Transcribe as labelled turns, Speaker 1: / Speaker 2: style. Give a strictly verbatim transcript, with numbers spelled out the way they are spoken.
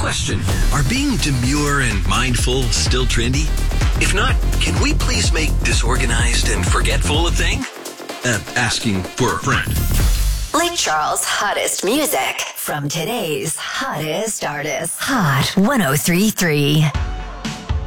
Speaker 1: Question, are being demure and mindful still trendy? If not, can we please make disorganized and forgetful a thing? Uh, asking for a friend.
Speaker 2: Lake Charles' hottest music from today's hottest artists. Hot one oh three point three.